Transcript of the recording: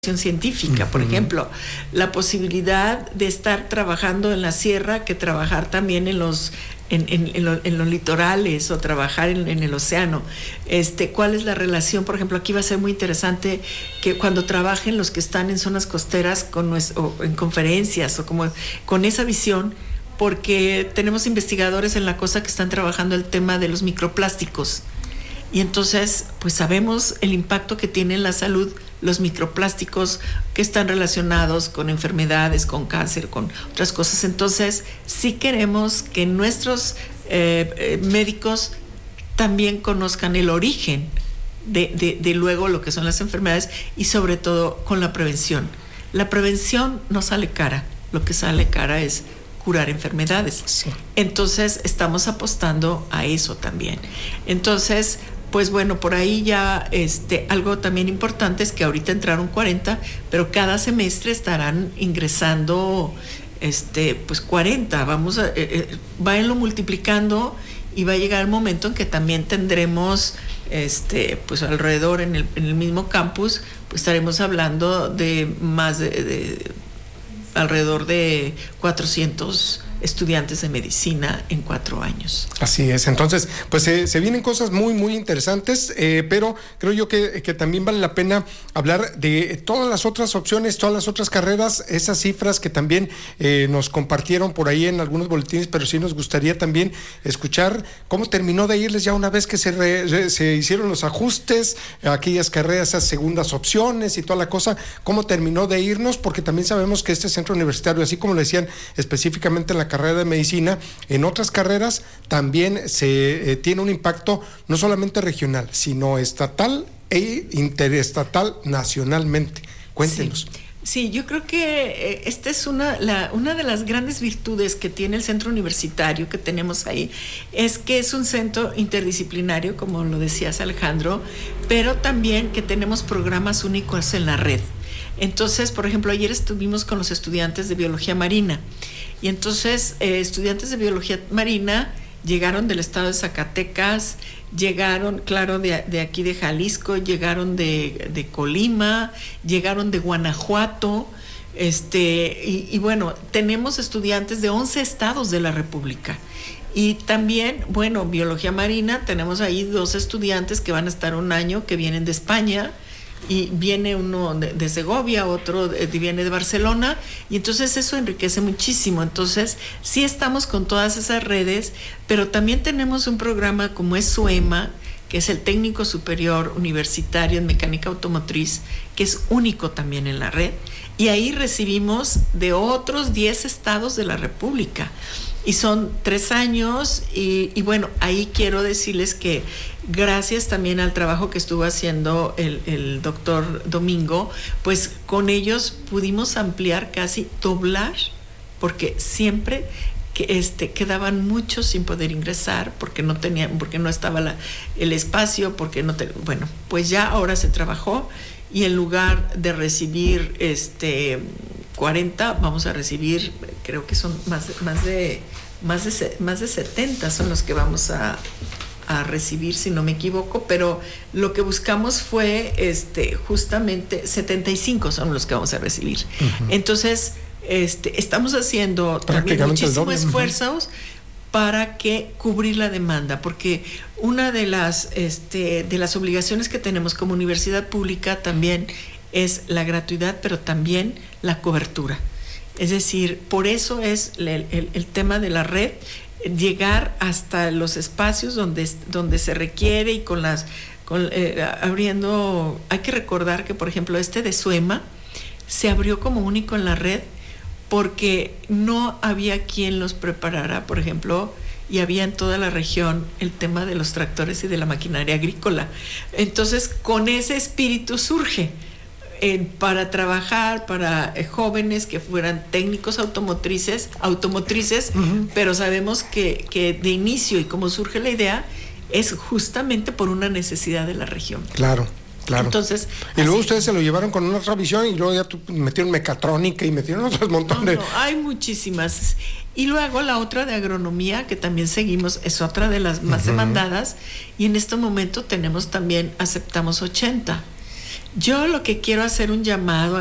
científica, por ejemplo, la posibilidad de estar trabajando en la sierra que trabajar también en los litorales o trabajar en el océano. ¿Cuál es la relación? Por ejemplo, aquí va a ser muy interesante que cuando trabajen los que están en zonas costeras o en conferencias o como con esa visión, porque tenemos investigadores en la costa que están trabajando el tema de los microplásticos. Y entonces, pues sabemos el impacto que tiene en la salud los microplásticos que están relacionados con enfermedades, con cáncer, con otras cosas. Entonces, sí queremos que nuestros médicos también conozcan el origen de luego lo que son las enfermedades y sobre todo con la prevención. La prevención no sale cara, lo que sale cara es curar enfermedades. Sí. Entonces, estamos apostando a eso también. Entonces, pues bueno, por ahí ya algo también importante es que ahorita entraron 40, pero cada semestre estarán ingresando pues 40. Váyanlo multiplicando y va a llegar el momento en que también tendremos pues alrededor en el mismo campus, pues estaremos hablando de más de alrededor de 400 estudiantes de medicina en 4 años. Así es, entonces pues se vienen cosas muy muy interesantes, pero creo yo que también vale la pena hablar de todas las otras opciones, todas las otras carreras, esas cifras que también nos compartieron por ahí en algunos boletines, pero sí nos gustaría también escuchar cómo terminó de irles ya una vez que se hicieron los ajustes, aquellas carreras, esas segundas opciones y toda la cosa, cómo terminó de irnos, porque también sabemos que este centro universitario, así como le decían específicamente en la carrera de medicina, en otras carreras también se tiene un impacto no solamente regional, sino estatal e interestatal nacionalmente. Cuéntenos. Sí, yo creo que esta es una de las grandes virtudes que tiene el centro universitario que tenemos ahí, es que es un centro interdisciplinario, como lo decías, Alejandro, pero también que tenemos programas únicos en la red. Entonces, por ejemplo, ayer estuvimos con los estudiantes de biología marina y entonces estudiantes de biología marina llegaron del estado de Zacatecas, llegaron, claro, de aquí de Jalisco, llegaron de Colima, llegaron de Guanajuato, y bueno, tenemos estudiantes de 11 estados de la República. Y también, bueno, biología marina, tenemos ahí 2 estudiantes que van a estar un año, que vienen de España, y viene uno de Segovia, otro viene de Barcelona, y entonces eso enriquece muchísimo. Entonces sí estamos con todas esas redes, pero también tenemos un programa como es SUEMA, que es el Técnico Superior Universitario en Mecánica Automotriz, que es único también en la red, y ahí recibimos de otros 10 estados de la República. Y son 3 años y bueno, ahí quiero decirles que gracias también al trabajo que estuvo haciendo el doctor Domingo, pues con ellos pudimos ampliar, casi doblar, porque siempre quedaban muchos sin poder ingresar porque no estaba el espacio, bueno, pues ya ahora se trabajó y en lugar de recibir 40, vamos a recibir, creo que son más de 70 son los que vamos a recibir, si no me equivoco, pero lo que buscamos fue justamente 75 son los que vamos a recibir. Uh-huh. Entonces, estamos haciendo también muchísimos esfuerzos para que cubrir la demanda, porque una de las obligaciones que tenemos como universidad pública también es la gratuidad, pero también la cobertura. Es decir, por eso es el tema de la red, llegar hasta los espacios donde se requiere y abriendo. Hay que recordar que, por ejemplo, de SUEMA se abrió como único en la red porque no había quien los preparara, por ejemplo, y había en toda la región el tema de los tractores y de la maquinaria agrícola. Entonces, con ese espíritu surge para trabajar para jóvenes que fueran técnicos automotrices, uh-huh. Pero sabemos que de inicio y como surge la idea es justamente por una necesidad de la región. Claro. Entonces, y luego ustedes se lo llevaron con una otra visión y luego ya metieron mecatrónica y metieron otros montones. No, hay muchísimas. Y luego la otra de agronomía, que también seguimos, es otra de las más demandadas, y en este momento aceptamos 80. Yo lo que quiero hacer un llamado